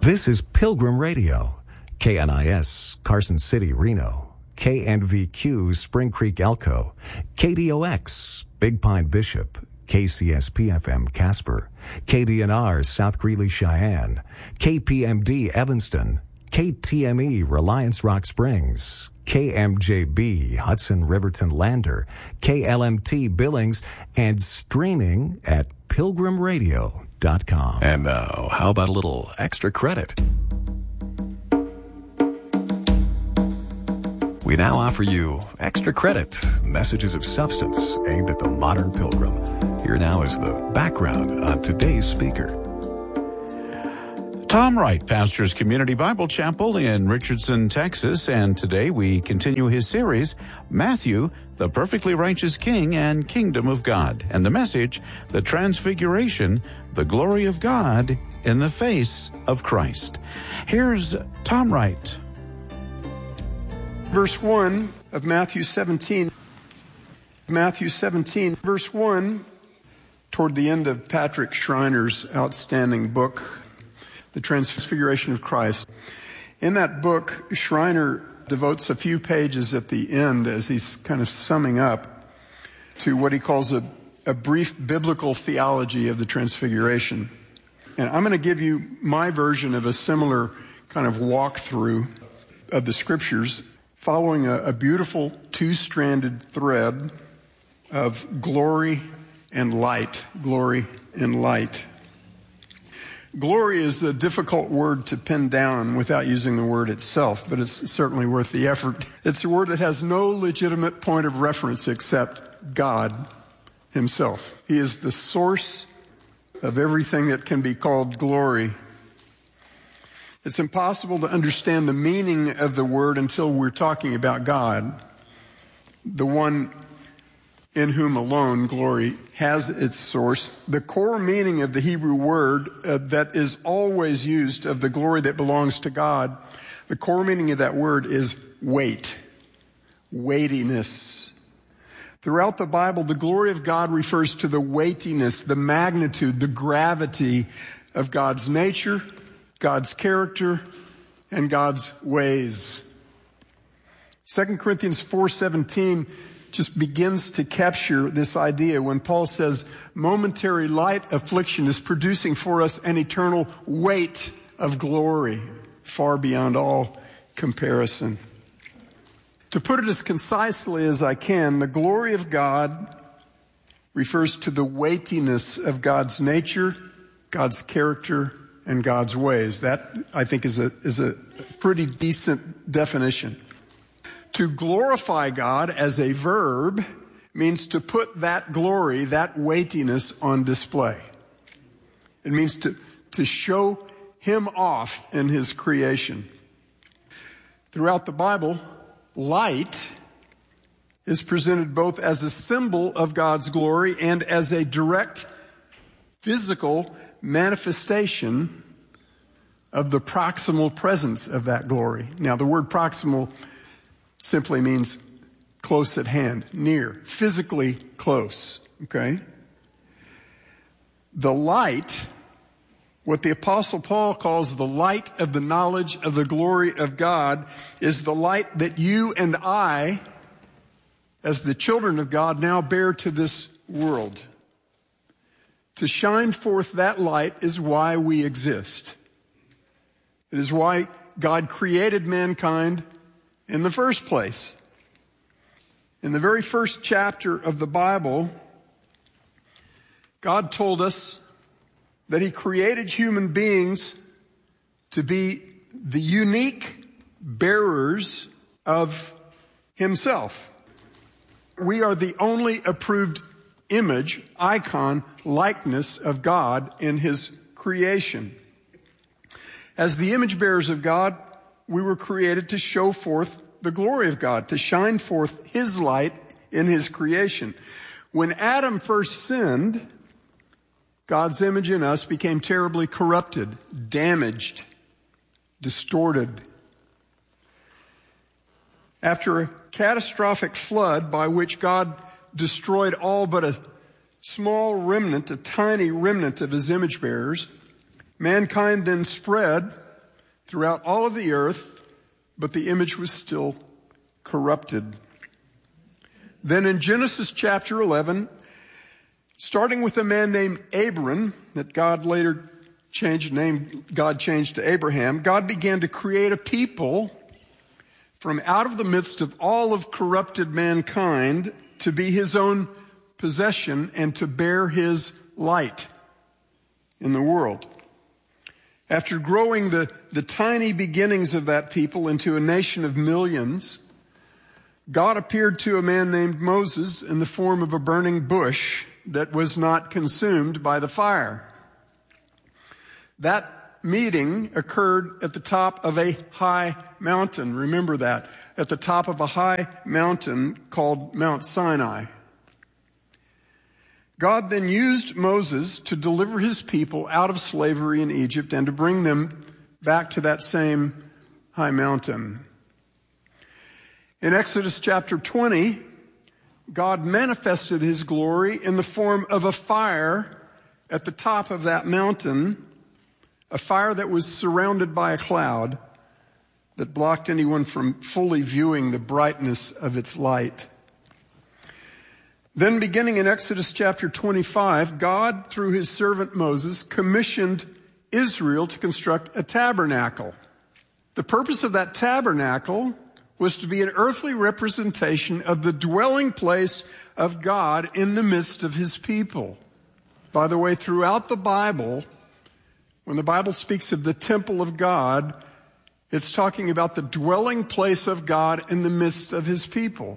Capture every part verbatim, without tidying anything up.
This is Pilgrim Radio, K N I S, Carson City, Reno, K N V Q, Spring Creek, Elko, K D O X, Big Pine, Bishop, K C S P F M, Casper, K D N R, South Greeley, Cheyenne, K P M D, Evanston, K T M E, Reliance Rock Springs, K M J B, Hudson, Riverton, Lander, K L M T, Billings, and streaming at pilgrim radio dot com. And now, how about a little extra credit? We now offer you Extra Credit, messages of substance aimed at the modern pilgrim. Here now is the background on today's speaker. Tom Wright pastors Community Bible Chapel in Richardson, Texas, and today we continue his series, Matthew, the Perfectly Righteous King and Kingdom of God. And the message, the Transfiguration, the glory of God in the face of Christ. Here's Tom Wright. Verse one of Matthew seventeen. Matthew seventeen, verse one, toward the end of Patrick Schreiner's outstanding book, The Transfiguration of Christ. In that book, Schreiner devotes a few pages at the end as he's kind of summing up to what he calls a, a brief biblical theology of the Transfiguration. And I'm going to give you my version of a similar kind of walkthrough of the scriptures, following a, a beautiful two-stranded thread of glory and light. Glory and light. Glory is a difficult word to pin down without using the word itself, but it's certainly worth the effort. It's a word that has no legitimate point of reference except God himself. He is the source of everything that can be called glory. It's impossible to understand the meaning of the word until we're talking about God, the one in whom alone glory has its source. The core meaning of the Hebrew word uh, that is always used of the glory that belongs to God, the core meaning of that word is weight, weightiness. Throughout the Bible, the glory of God refers to the weightiness, the magnitude, the gravity of God's nature, God's character, and God's ways. Second Corinthians four seventeen just begins to capture this idea when Paul says, momentary light affliction is producing for us an eternal weight of glory, far beyond all comparison. To put it as concisely as I can, the glory of God refers to the weightiness of God's nature, God's character, and God's ways. That, I think, is a, is a pretty decent definition. To glorify God as a verb means to put that glory, that weightiness on display. It means to, to show him off in his creation. Throughout the Bible, light is presented both as a symbol of God's glory and as a direct physical manifestation of the proximal presence of that glory. Now, the word proximal simply means close at hand, near, physically close, okay? The light, what the Apostle Paul calls the light of the knowledge of the glory of God, is the light that you and I, as the children of God, now bear to this world. To shine forth that light is why we exist. It is why God created mankind in the first place. In the very first chapter of the Bible, God told us that he created human beings to be the unique bearers of himself. We are the only approved image, icon, likeness of God in his creation. As the image bearers of God, we were created to show forth the glory of God, to shine forth his light in his creation. When Adam first sinned, God's image in us became terribly corrupted, damaged, distorted. After a catastrophic flood by which God destroyed all but a small remnant, a tiny remnant of his image bearers, mankind then spread throughout all of the earth, but the image was still corrupted. Then in Genesis chapter eleven, starting with a man named Abram, that God later changed name, God changed to Abraham, God began to create a people from out of the midst of all of corrupted mankind to be his own possession and to bear his light in the world. After growing the, the tiny beginnings of that people into a nation of millions, God appeared to a man named Moses in the form of a burning bush that was not consumed by the fire. That meeting occurred at the top of a high mountain. Remember that. At the top of a high mountain called Mount Sinai. God then used Moses to deliver his people out of slavery in Egypt and to bring them back to that same high mountain. In Exodus chapter twenty, God manifested his glory in the form of a fire at the top of that mountain, a fire that was surrounded by a cloud that blocked anyone from fully viewing the brightness of its light. Then beginning in Exodus chapter twenty-five, God, through his servant Moses, commissioned Israel to construct a tabernacle. The purpose of that tabernacle was to be an earthly representation of the dwelling place of God in the midst of his people. By the way, throughout the Bible, when the Bible speaks of the temple of God, it's talking about the dwelling place of God in the midst of his people.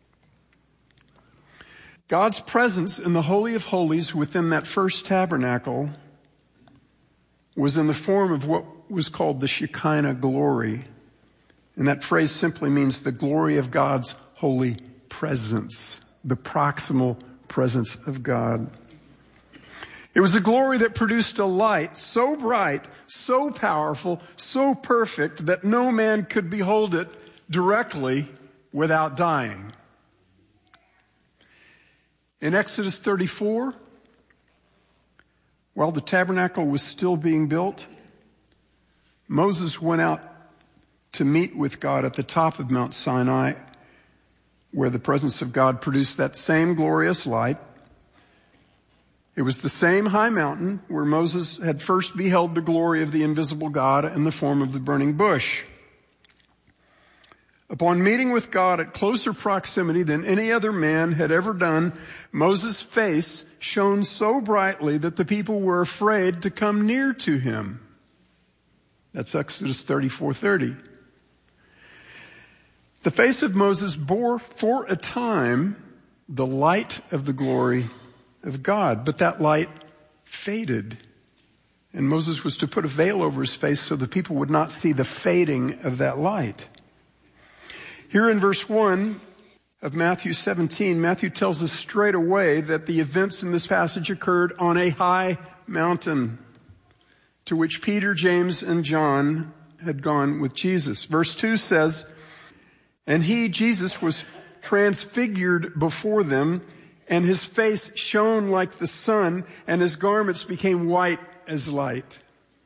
God's presence in the Holy of Holies within that first tabernacle was in the form of what was called the Shekinah glory. And that phrase simply means the glory of God's holy presence, the proximal presence of God. It was a glory that produced a light so bright, so powerful, so perfect that no man could behold it directly without dying. In Exodus thirty-four, while the tabernacle was still being built, Moses went out to meet with God at the top of Mount Sinai, where the presence of God produced that same glorious light. It was the same high mountain where Moses had first beheld the glory of the invisible God in the form of the burning bush. Upon meeting with God at closer proximity than any other man had ever done, Moses' face shone so brightly that the people were afraid to come near to him. That's Exodus thirty-four thirty. The face of Moses bore for a time the light of the glory of God, but that light faded. And Moses was to put a veil over his face so the people would not see the fading of that light. Here in verse one of Matthew seventeen, Matthew tells us straight away that the events in this passage occurred on a high mountain to which Peter, James, and John had gone with Jesus. Verse two says, "And he, Jesus, was transfigured before them, and his face shone like the sun, and his garments became white as light."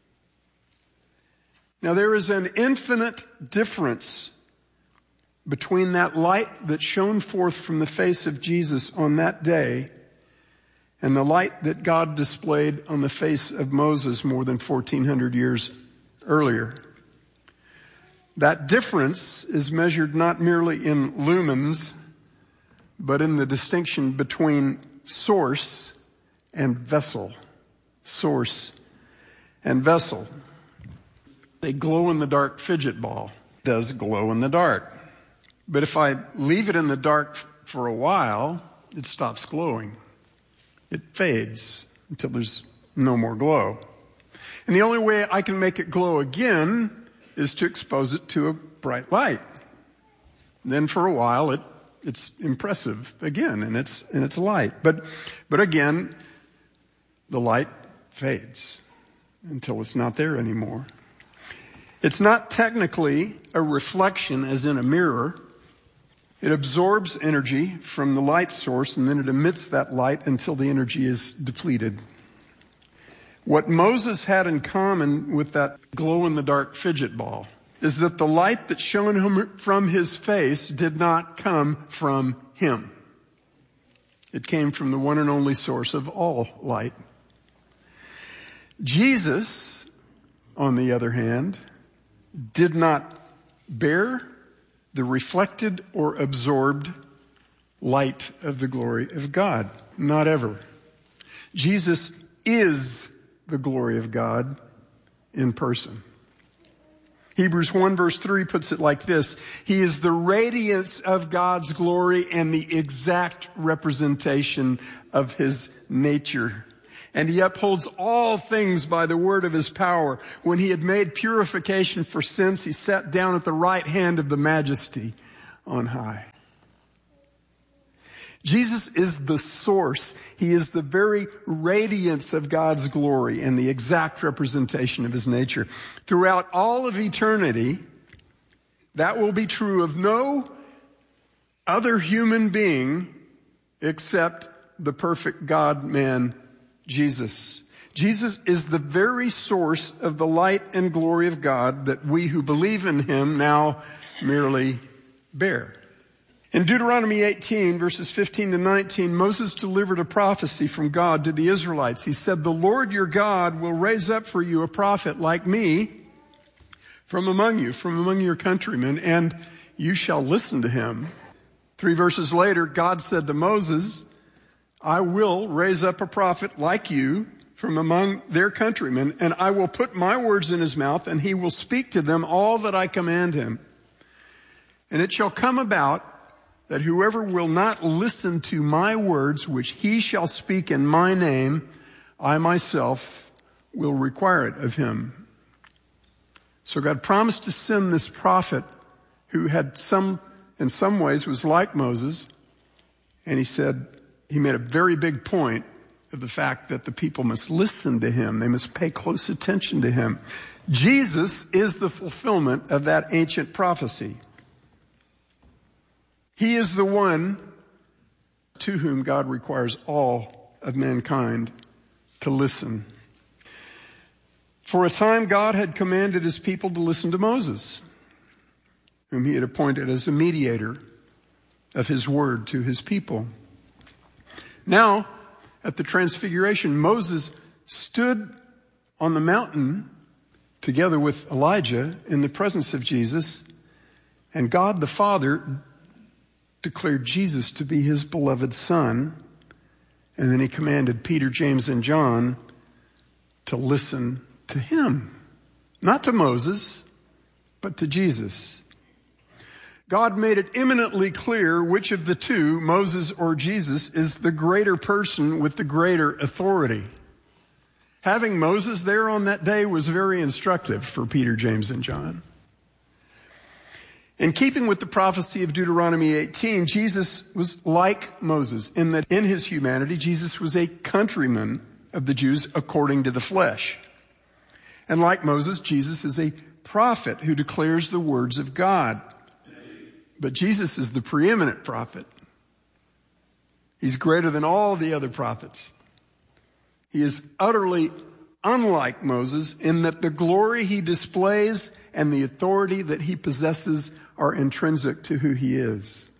Now there is an infinite difference between that light that shone forth from the face of Jesus on that day and the light that God displayed on the face of Moses more than fourteen hundred years earlier. That difference is measured not merely in lumens, but in the distinction between source and vessel. Source and vessel. A glow-in-the-dark fidget ball does glow in the dark. But if I leave it in the dark for a while, it stops glowing. It fades until there's no more glow. And the only way I can make it glow again is to expose it to a bright light. Then for a while it it's impressive again and it's and it's light. But but again, the light fades until it's not there anymore. It's not technically a reflection as in a mirror. It absorbs energy from the light source and then it emits that light until the energy is depleted. What Moses had in common with that glow-in-the-dark fidget ball is that the light that shone from his face did not come from him. It came from the one and only source of all light. Jesus, on the other hand, did not bear the reflected or absorbed light of the glory of God. Not ever. Jesus is the glory of God in person. Hebrews one verse three puts it like this: He is the radiance of God's glory and the exact representation of his nature. And he upholds all things by the word of his power. When he had made purification for sins, he sat down at the right hand of the Majesty on high. Jesus is the source. He is the very radiance of God's glory and the exact representation of his nature. Throughout all of eternity, that will be true of no other human being except the perfect God-man, Jesus. Jesus is the very source of the light and glory of God that we who believe in him now merely bear. In Deuteronomy eighteen, verses fifteen to nineteen, Moses delivered a prophecy from God to the Israelites. He said, "The Lord your God will raise up for you a prophet like me from among you, from among your countrymen, and you shall listen to him." Three verses later, God said to Moses, "I will raise up a prophet like you from among their countrymen, and I will put my words in his mouth, and he will speak to them all that I command him. And it shall come about that whoever will not listen to my words, which he shall speak in my name, I myself will require it of him." So God promised to send this prophet who had some, in some ways was like Moses. And he said, he made a very big point of the fact that the people must listen to him. They must pay close attention to him. Jesus is the fulfillment of that ancient prophecy. He is the one to whom God requires all of mankind to listen. For a time, God had commanded his people to listen to Moses, whom he had appointed as a mediator of his word to his people. Now, at the Transfiguration, Moses stood on the mountain together with Elijah in the presence of Jesus, and God the Father declared Jesus to be his beloved Son, and then he commanded Peter, James, and John to listen to him. Not to Moses, but to Jesus. God made it eminently clear which of the two, Moses or Jesus, is the greater person with the greater authority. Having Moses there on that day was very instructive for Peter, James, and John. In keeping with the prophecy of Deuteronomy eighteen, Jesus was like Moses in that in his humanity, Jesus was a countryman of the Jews according to the flesh. And like Moses, Jesus is a prophet who declares the words of God. But Jesus is the preeminent prophet. He's greater than all the other prophets. He is utterly unlike Moses in that the glory he displays and the authority that he possesses are intrinsic to who he is.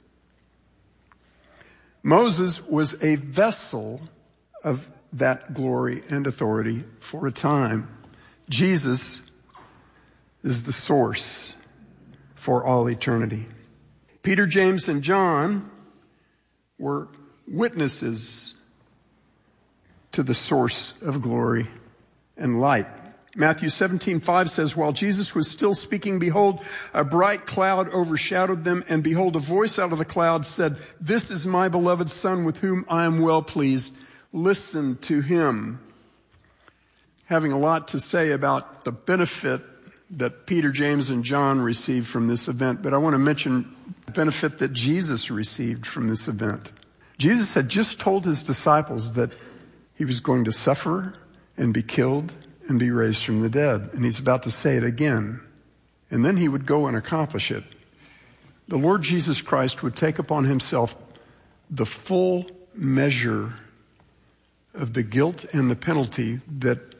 Moses was a vessel of that glory and authority for a time. Jesus is the source for all eternity. Peter, James, and John were witnesses to the source of glory and light. Matthew seventeen five says, "While Jesus was still speaking, behold, a bright cloud overshadowed them, and behold, a voice out of the cloud said, 'This is my beloved Son with whom I am well pleased. Listen to him.'" Having a lot to say about the benefit that Peter, James, and John received from this event, but I want to mention the benefit that Jesus received from this event. Jesus had just told his disciples that he was going to suffer and be killed and be raised from the dead. And he's about to say it again. And then he would go and accomplish it. The Lord Jesus Christ would take upon himself the full measure of the guilt and the penalty that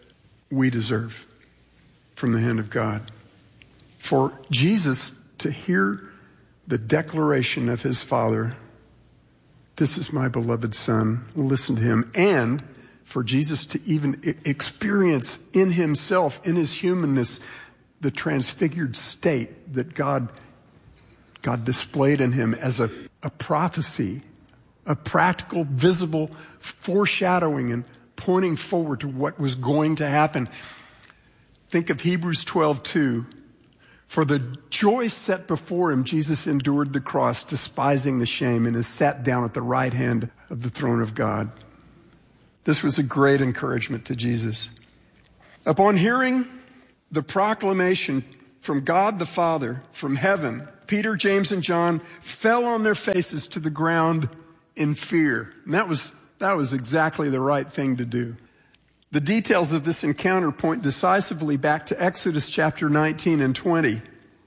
we deserve from the hand of God. For Jesus to hear the declaration of his Father, "This is my beloved Son, listen to him," and for Jesus to even experience in himself, in his humanness, the transfigured state that God, God displayed in him as a, a prophecy, a practical, visible foreshadowing and pointing forward to what was going to happen. Think of Hebrews twelve two. For the joy set before him, Jesus endured the cross, despising the shame, and is sat down at the right hand of the throne of God. This was a great encouragement to Jesus. Upon hearing the proclamation from God the Father, from heaven, Peter, James, and John fell on their faces to the ground in fear. And that was, that was exactly the right thing to do. The details of this encounter point decisively back to Exodus chapter nineteen and twenty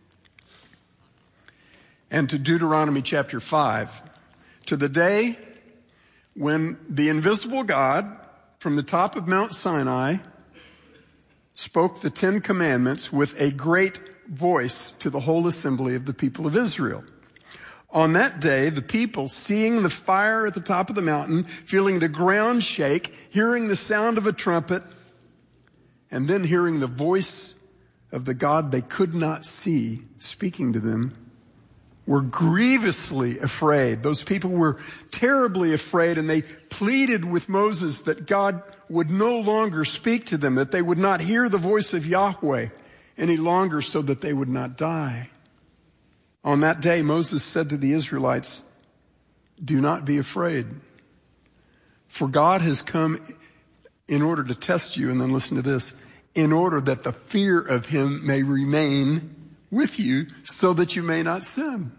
and to Deuteronomy chapter five, to the day when the invisible God from the top of Mount Sinai spoke the Ten Commandments with a great voice to the whole assembly of the people of Israel. On that day, the people, seeing the fire at the top of the mountain, feeling the ground shake, hearing the sound of a trumpet, and then hearing the voice of the God they could not see speaking to them, were grievously afraid. Those people were terribly afraid, and they pleaded with Moses that God would no longer speak to them, that they would not hear the voice of Yahweh any longer, so that they would not die. On that day, Moses said to the Israelites, "Do not be afraid, for God has come in order to test you," and then listen to this, "in order that the fear of him may remain with you, so that you may not sin."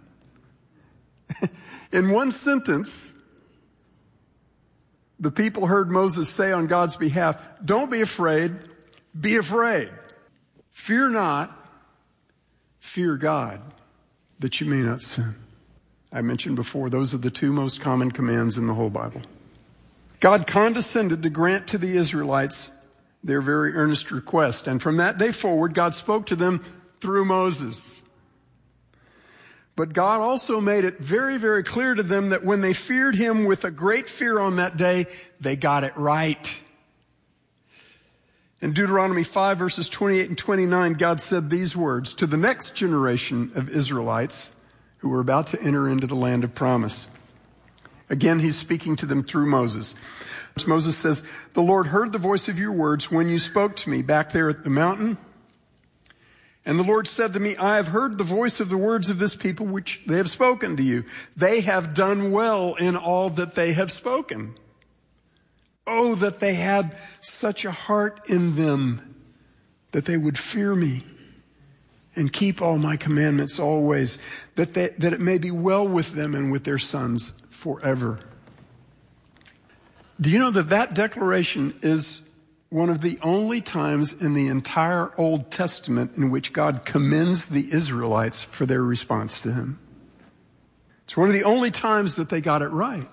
In one sentence, the people heard Moses say on God's behalf, "Don't be afraid, be afraid. Fear not, fear God, that you may not sin." I mentioned before, those are the two most common commands in the whole Bible. God condescended to grant to the Israelites their very earnest request. And from that day forward, God spoke to them through Moses. But God also made it very, very clear to them that when they feared him with a great fear on that day, they got it right. In Deuteronomy five, verses twenty-eight and twenty-nine, God said these words to the next generation of Israelites who were about to enter into the land of promise. Again, he's speaking to them through Moses. Moses says, "The Lord heard the voice of your words when you spoke to me back there at the mountain. And the Lord said to me, I have heard the voice of the words of this people which they have spoken to you. They have done well in all that they have spoken. Oh, that they had such a heart in them that they would fear me and keep all my commandments always, that they, that it may be well with them and with their sons forever." Do you know that that declaration is one of the only times in the entire Old Testament in which God commends the Israelites for their response to him? It's one of the only times that they got it right.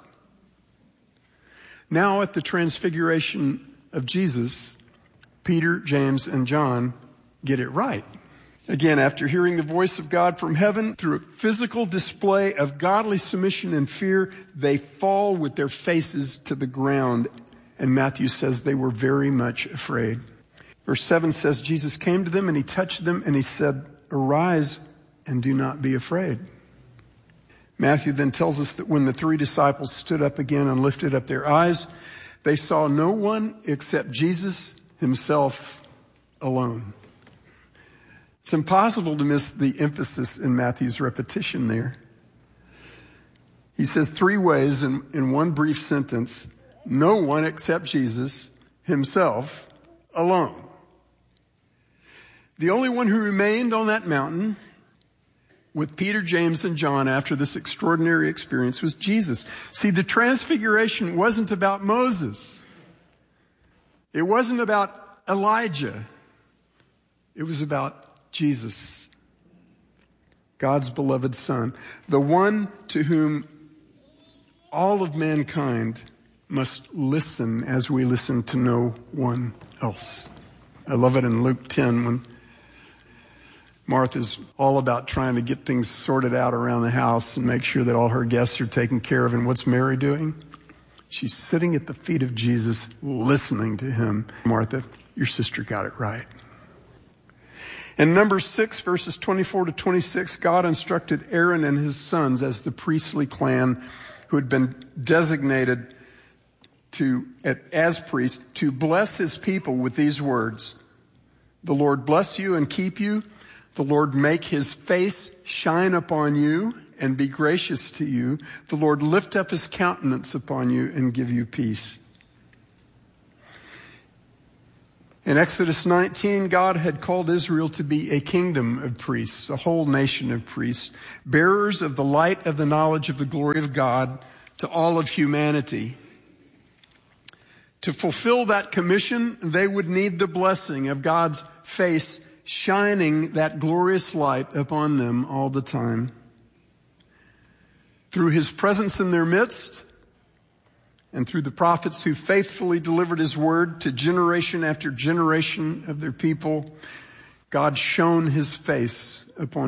Now at the transfiguration of Jesus, Peter, James, and John get it right. Again, after hearing the voice of God from heaven through a physical display of godly submission and fear, they fall with their faces to the ground. And Matthew says they were very much afraid. Verse seven says, Jesus came to them and he touched them and he said, "Arise and do not be afraid." Matthew then tells us that when the three disciples stood up again and lifted up their eyes, they saw no one except Jesus himself alone. It's impossible to miss the emphasis in Matthew's repetition there. He says three ways in, in one brief sentence, no one except Jesus himself alone. The only one who remained on that mountain with Peter, James, and John after this extraordinary experience was Jesus. See, the transfiguration wasn't about Moses. It wasn't about Elijah. It was about Jesus, God's beloved Son, the one to whom all of mankind must listen as we listen to no one else. I love it in Luke ten when Martha's all about trying to get things sorted out around the house and make sure that all her guests are taken care of. And what's Mary doing? She's sitting at the feet of Jesus, listening to him. Martha, your sister got it right. In number six, verses twenty-four to twenty-six, God instructed Aaron and his sons as the priestly clan who had been designated to as priests to bless his people with these words. The Lord bless you and keep you. The Lord make his face shine upon you and be gracious to you. The Lord lift up his countenance upon you and give you peace. In Exodus nineteen, God had called Israel to be a kingdom of priests, a whole nation of priests, bearers of the light of the knowledge of the glory of God to all of humanity. To fulfill that commission, they would need the blessing of God's face shining that glorious light upon them all the time. Through his presence in their midst, and through the prophets who faithfully delivered his word to generation after generation of their people, God shone his face upon